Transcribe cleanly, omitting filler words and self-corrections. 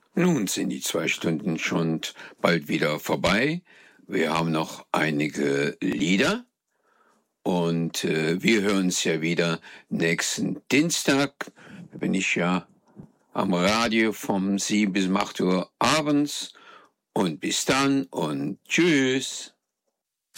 Nun sind die 2 Stunden schon bald wieder vorbei. Wir haben noch einige Lieder und wir hören uns ja wieder nächsten Dienstag. Da bin ich ja am Radio vom 7 bis 8 Uhr abends. Und bis dann und tschüss.